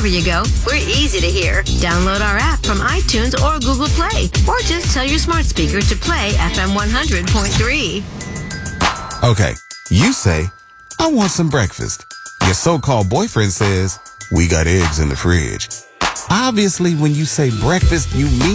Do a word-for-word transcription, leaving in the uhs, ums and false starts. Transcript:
wherever you go, we're easy to hear. Download our app from iTunes or Google Play, or just tell your smart speaker to play F M one hundred point three. Okay, you say, I want some breakfast. Your so-called boyfriend says, we got eggs in the fridge. Obviously, when you say breakfast, you mean